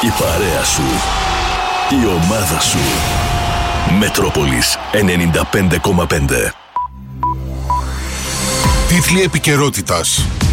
Η παρέα σου. Η ομάδα σου. Μετρόπολης 95,5. Τίτλοι επικαιρότητας.